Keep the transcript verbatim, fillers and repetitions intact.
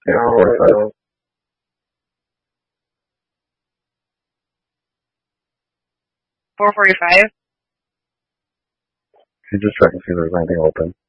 Yeah, four forty-five. four forty-five? You just check and see if there's anything open.